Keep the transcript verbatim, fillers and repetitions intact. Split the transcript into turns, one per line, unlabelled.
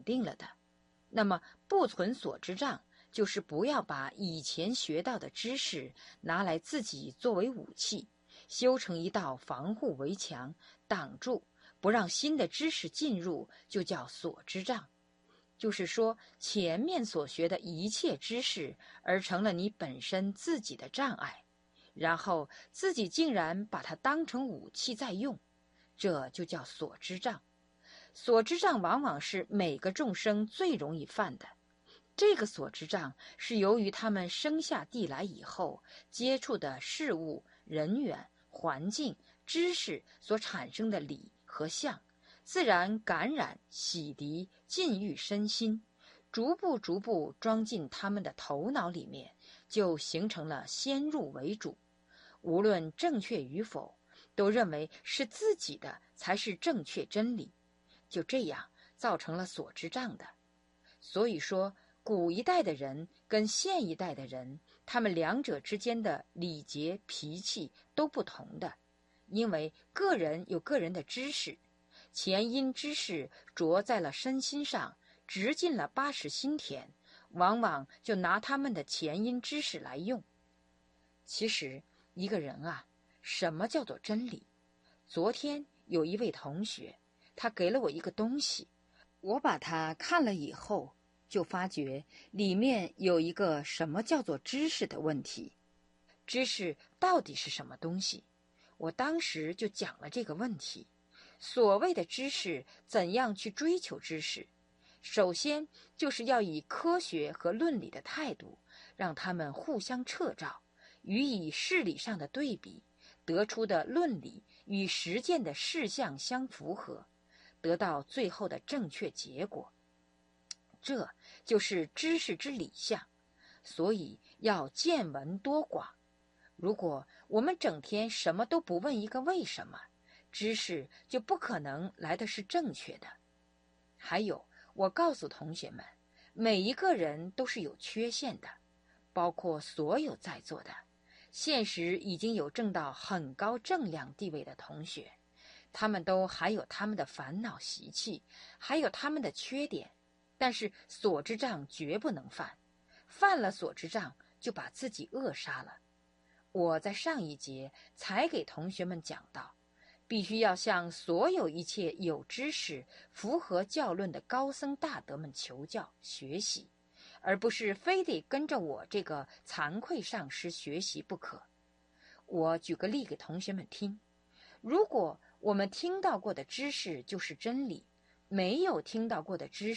定了的。那么不存所知障，就是不要把以前学到的知识拿来自己作为武器，修成一道防护围墙，挡住不让新的知识进入，就叫所知障。就是说，前面所学的一切知识而成了你本身自己的障碍，然后自己竟然把它当成武器在用，这就叫所知障。所知障往往是每个众生最容易犯的。这个所知障是由于他们生下地来以后接触的事物、人员、环境、知识所产生的理和相，自然感染、洗涤、禁欲身心，逐步逐步装进他们的头脑里面，就形成了先入为主。无论正确与否，都认为是自己的才是正确真理，就这样造成了所知障的。所以说，古一代的人跟现一代的人，他们两者之间的礼节、脾气都不同的，因为个人有个人的知识，前因知识着在了身心上，直进了八识心田，往往就拿他们的前因知识来用。其实一个人啊，什么叫做真理？昨天有一位同学，他给了我一个东西，我把它看了以后，就发觉里面有一个什么叫做知识的问题。知识到底是什么东西？我当时就讲了这个问题。所谓的知识，怎样去追求知识？首先就是要以科学和论理的态度，让他们互相掣照，予以事理上的对比，得出的论理与实践的事项相符合，得到最后的正确结果。这就是知识之理象。所以要见闻多广。如果我们整天什么都不问一个为什么，知识就不可能来的是正确的。还有，我告诉同学们，每一个人都是有缺陷的，包括所有在座的现实已经有挣到很高正量地位的同学，他们都还有他们的烦恼习气，还有他们的缺点，但是所知障绝不能犯，犯了所知障就把自己扼杀了。我在上一节才给同学们讲到，必须要向所有一切有知识、符合教论的高僧大德们求教学习，而不是非得跟着我这个惭愧上师学习不可。我举个例给同学们听，如果我们听到过的知识就是真理，没有听到过的知识